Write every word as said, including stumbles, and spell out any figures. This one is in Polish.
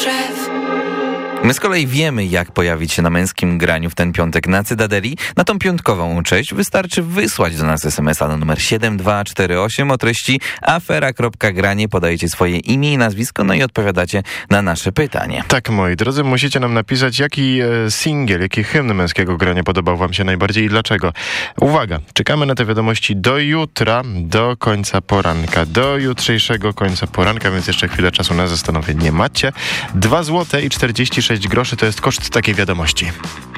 trève. My z kolei wiemy, jak pojawić się na Męskim Graniu w ten piątek na Cytadeli. Na tą piątkową część wystarczy wysłać do nas es em es a na numer siedem dwa cztery osiem o treści afera kropka granie. Podajecie swoje imię i nazwisko, no i odpowiadacie na nasze pytanie. Tak, moi drodzy, musicie nam napisać, jaki e, singiel, jaki hymn Męskiego Grania podobał wam się najbardziej i dlaczego. Uwaga, czekamy na te wiadomości do jutra, do końca poranka. Do jutrzejszego końca poranka, więc jeszcze chwilę czasu na zastanowienie macie. dwa złote i czterdzieści sześć groszy to jest koszt takiej wiadomości.